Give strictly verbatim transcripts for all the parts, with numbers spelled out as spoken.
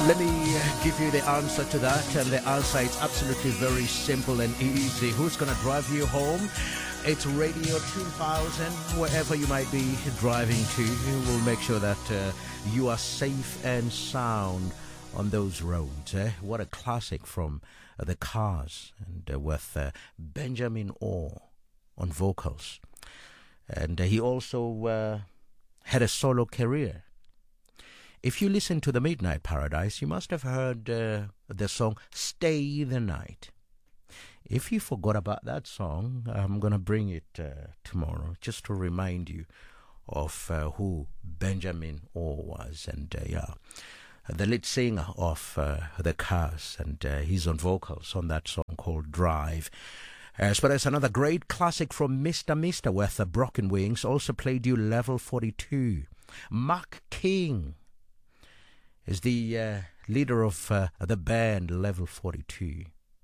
Let me give you the answer to that, and the answer is absolutely very simple and easy. Who's going to drive you home? It's Radio two thousand. Wherever you might be driving to, we'll make sure that uh, you are safe and sound on those roads. Eh? What a classic from uh, the Cars, and uh, with uh, Benjamin Orr on vocals. And uh, he also uh, had a solo career. If you listen to the Midnight Paradise, you must have heard uh, the song Stay the Night. If you forgot about that song, I'm going to bring it uh, tomorrow just to remind you of uh, who Benjamin Orr was. And uh, yeah, the lead singer of uh, The Cars, and uh, he's on vocals on that song called Drive. As well as another great classic from Mister Mister with the Broken Wings, also played you Level forty-two. Mark King is the uh, leader of uh, the band Level forty-two,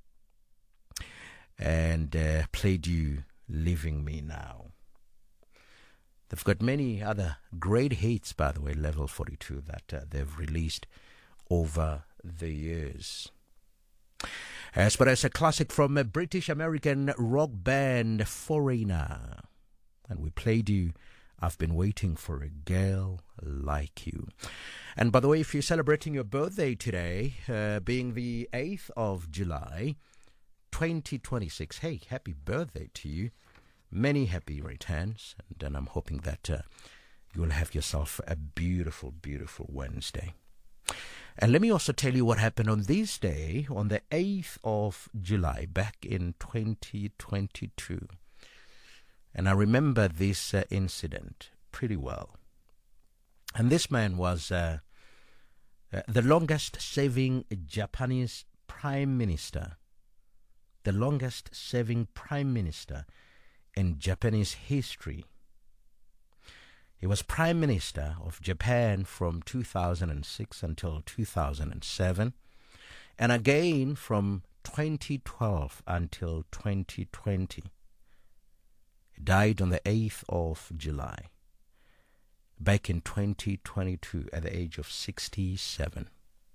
and uh, played you Leaving Me Now. They've got many other great hits, by the way, Level forty-two, that uh, they've released over the years. As well as a classic from a British-American rock band Foreigner, and we played you I've Been Waiting for a Girl Like You. And by the way, if you're celebrating your birthday today, uh, being the eighth of July, twenty twenty-six, hey, happy birthday to you. Many happy returns, and, and I'm hoping that uh, you'll have yourself a beautiful, beautiful Wednesday. And let me also tell you what happened on this day, on the eighth of July, back in twenty twenty-two. And I remember this uh, incident pretty well. And this man was uh, uh, the longest-serving Japanese prime minister, the longest-serving prime minister in Japanese history. He was prime minister of Japan from two thousand six until two thousand seven, and again from twenty twelve until twenty twenty. He died on the eighth of July, back in twenty twenty-two, at the age of sixty-seven.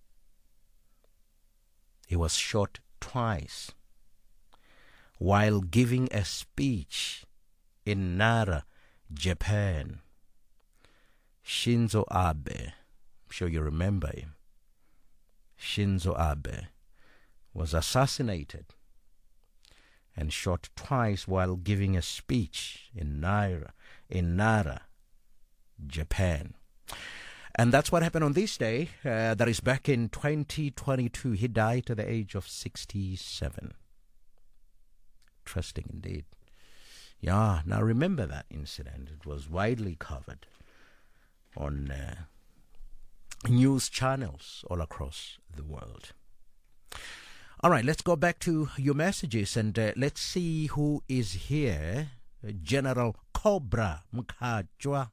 He was shot twice while giving a speech in Nara, Japan. Shinzo Abe, I'm sure you remember him. Shinzo Abe was assassinated and shot twice while giving a speech in Nara, in Nara, Japan. And that's what happened on this day. Uh, that is back in twenty twenty-two. He died at the age of sixty-seven. Interesting indeed. Yeah, now remember that incident. It was widely covered on uh, news channels all across the world. All right, let's go back to your messages, and uh, let's see who is here. Uh, General Cobra Mkajwa.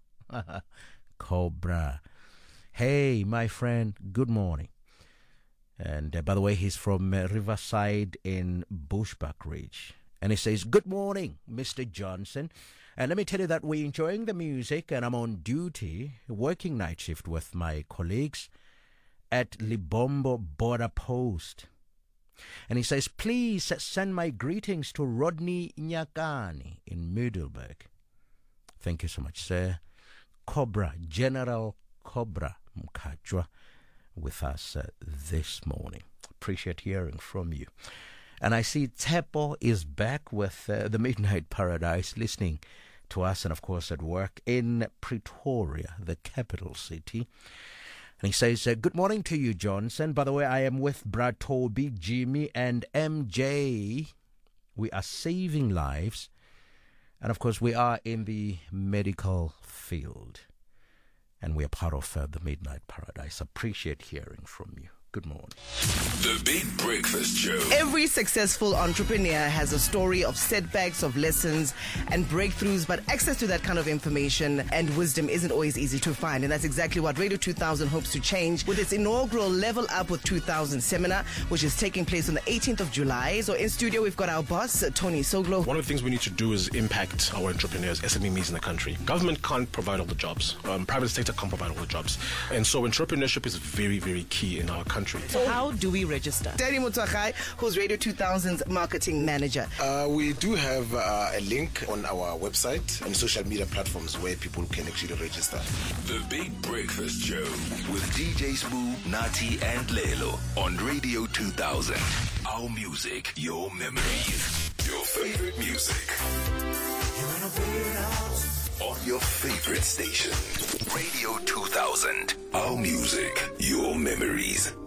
Cobra. Hey, my friend, good morning. And uh, by the way, he's from uh, Riverside in Bushbuck Ridge. And he says, good morning, Mister Johnson. And let me tell you that we're enjoying the music, and I'm on duty, working night shift with my colleagues at Libombo Border Post. And he says, please send my greetings to Rodney Nyakani in Middelburg. Thank you so much, sir. Cobra, General Cobra Mkajwa, with us uh, this morning. Appreciate hearing from you. And I see Tepo is back with uh, the Midnight Paradise, listening to us, and of course at work in Pretoria, the capital city. And he says, uh, good morning to you, Johnson. By the way, I am with Brad Toby, Jimmy, and M J. We are saving lives. And of course, we are in the medical field. And we are part of uh, the Midnight Paradise. Appreciate hearing from you. Good morning. The Big Breakfast Show. Every successful entrepreneur has a story of setbacks, of lessons, and breakthroughs, but access to that kind of information and wisdom isn't always easy to find. And that's exactly what Radio two thousand hopes to change with its inaugural Level Up with two thousand seminar, which is taking place on the eighteenth of July. So in studio, we've got our boss, Tony Soglo. One of the things we need to do is impact our entrepreneurs, S M E Ms in the country. Government can't provide all the jobs. Um, private sector can't provide all the jobs. And so entrepreneurship is very, very key in our country. country. So how do we register? Danny Mutsakai, who's Radio two thousand's marketing manager. Uh, we do have uh, a link on our website and social media platforms where people can actually register. The Big Breakfast Show with D J Smooth, Nati, and Lelo on Radio two thousand. Our music, your memories. Your favorite music. On your favorite station. Radio two thousand. Our music, your memories.